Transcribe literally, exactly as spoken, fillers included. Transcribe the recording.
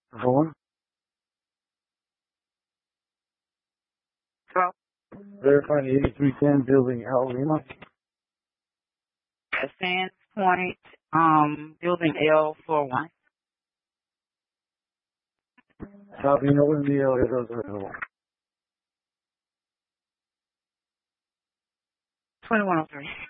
Vaughn? Hello? Verifying eighty-three ten building Al Lima. Sands Point, um, building L four one. How do you know when the elevators are available? twenty-one oh three.